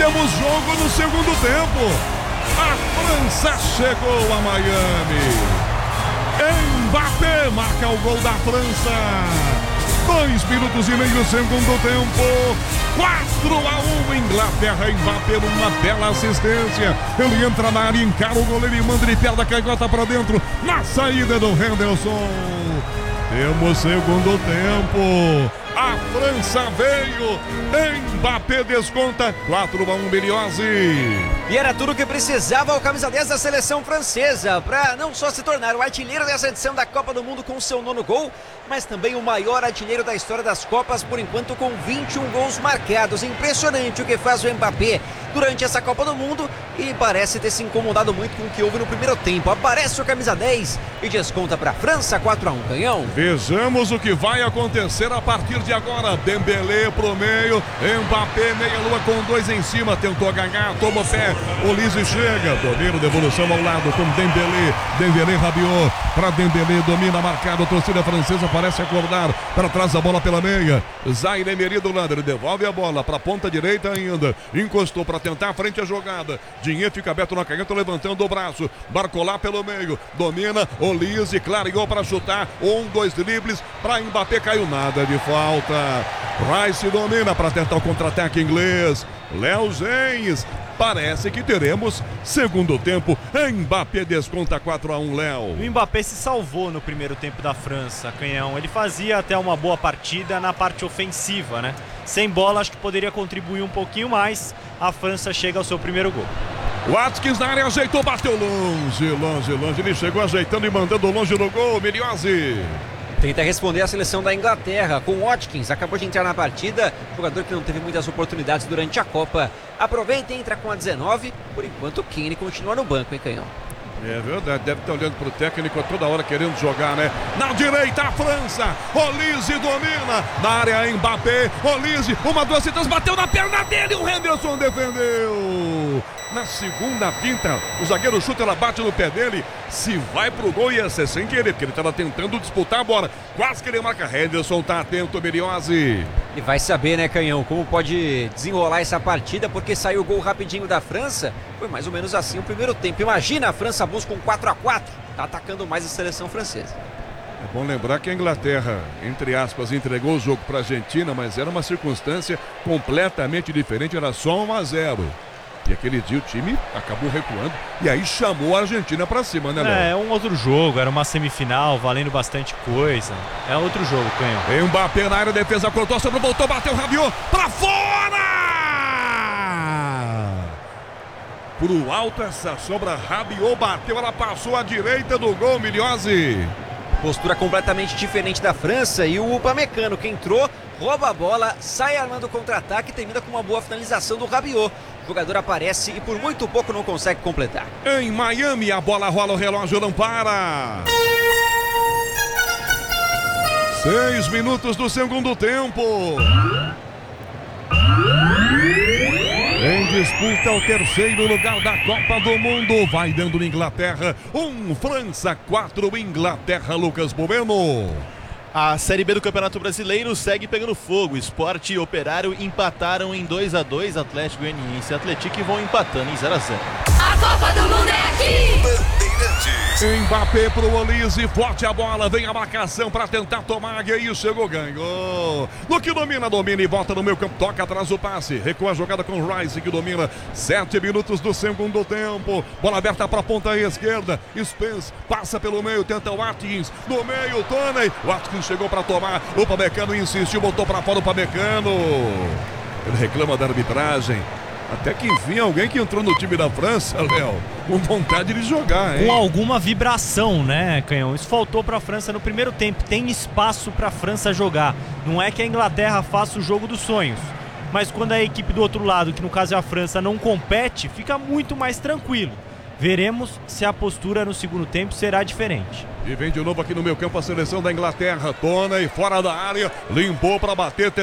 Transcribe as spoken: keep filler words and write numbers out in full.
temos jogo no segundo tempo. A França chegou a Miami. Mbappé marca o gol da França. Dois minutos e meio, segundo tempo. quatro a um, Inglaterra. Mbappé numa bela assistência. Ele entra na área, encara o goleiro e manda ele perda a canhota para dentro. Na saída do Henderson. Temos segundo tempo. A França veio. Mbappé desconta. quatro a um, Beriose. E era tudo o que precisava o camisa dez da seleção francesa para não só se tornar o artilheiro dessa edição da Copa do Mundo com seu nono gol, mas também o maior artilheiro da história das Copas, por enquanto com vinte e um gols marcados. Impressionante o que faz o Mbappé durante essa Copa do Mundo e parece ter se incomodado muito com o que houve no primeiro tempo. Aparece o camisa dez e desconta para a França. Quatro a um, Canhão. Vejamos o que vai acontecer a partir de agora. Dembélé pro meio, Mbappé meia-lua com dois em cima, tentou ganhar, toma o pé, Olise chega, domina, devolução ao lado com Dembélé, Dembélé Rabiot, para Dembélé, domina, marcado, a torcida francesa parece acordar, para trás a bola pela meia, Zaire Emery do lado, ele devolve a bola para a ponta direita ainda, encostou para tentar a frente a jogada, Dinhe fica aberto na canhota, levantando o braço, Barcola pelo meio, domina, Olise, clareou para chutar, um, dois dribles, para Mbappé, caiu nada de falta, Rice domina para tentar o contra-ataque inglês, Léo Zenz, parece que teremos segundo tempo. Mbappé desconta quatro a um, Léo. O Mbappé se salvou no primeiro tempo da França, Canhão. Ele fazia até uma boa partida na parte ofensiva, né? Sem bola, acho que poderia contribuir um pouquinho mais. A França chega ao seu primeiro gol. Watkins na área, ajeitou, bateu longe, longe, longe. Ele chegou ajeitando e mandando longe no gol, Beriose. Tenta responder a seleção da Inglaterra com Watkins, acabou de entrar na partida, jogador que não teve muitas oportunidades durante a Copa. Aproveita e entra com a dezenove, por enquanto o Kane continua no banco, hein, Canhão? É verdade, deve estar olhando para o técnico a toda hora querendo jogar, né? Na direita a França, Olise domina, na área Mbappé, Olise, uma, duas, três, bateu na perna dele, o Henderson defendeu. Na segunda pinta, o zagueiro chuta, ela bate no pé dele, se vai pro gol ia ser sem querer, porque ele estava tentando disputar a bola, quase que ele marca. Henderson tá atento, Beriose. E vai saber, né, Canhão, como pode desenrolar essa partida, porque saiu o gol rapidinho da França, foi mais ou menos assim o primeiro tempo. Imagina, a França busca um quatro a quatro, tá atacando mais a seleção francesa. É bom lembrar que a Inglaterra, entre aspas, entregou o jogo para a Argentina, mas era uma circunstância completamente diferente, era só um a zero. E aquele dia o time acabou recuando e aí chamou a Argentina pra cima, né, Léo? É, é um outro jogo, era uma semifinal, valendo bastante coisa. É outro jogo, Canhão. Mbappé na área, defesa cortou, sobrou, voltou, bateu, Rabiot, pra fora! Pro alto essa sobra, Rabiot bateu, ela passou à direita do gol, Beriose. Postura completamente diferente da França e o Upamecano que entrou, rouba a bola, sai armando o contra-ataque e termina com uma boa finalização do Rabiot. O jogador aparece e por muito pouco não consegue completar. Em Miami a bola rola, o relógio não para. Seis minutos do segundo tempo. Em disputa o terceiro lugar da Copa do Mundo, vai dando Inglaterra, um França, quatro Inglaterra, Lucas Bueno. A Série B do Campeonato Brasileiro segue pegando fogo. Sport e Operário empataram em dois a dois. Atlético Goianiense e Atlético vão empatando em zero a zero. A Copa do Mundo é aqui! Mbappé pro Olise, forte a bola, vem a marcação para tentar tomar, e aí chegou, ganhou. No que domina, domina e volta no meio campo, toca atrás o passe, recua a jogada com o Rice que domina, sete minutos do segundo tempo, bola aberta para a ponta esquerda, Spence passa pelo meio, tenta o Watkins, no meio, Toney, Watkins chegou para tomar, o Upamecano insistiu, botou para fora o Upamecano, ele reclama da arbitragem. Até que enfim, alguém que entrou no time da França, Léo, com vontade de jogar, hein? Com alguma vibração, né, Canhão? Isso faltou para a França no primeiro tempo. Tem espaço para a França jogar. Não é que a Inglaterra faça o jogo dos sonhos, mas quando a equipe do outro lado, que no caso é a França, não compete, fica muito mais tranquilo. Veremos se a postura no segundo tempo será diferente. E vem de novo aqui no meio campo a seleção da Inglaterra. Toney fora da área, limpou para bater.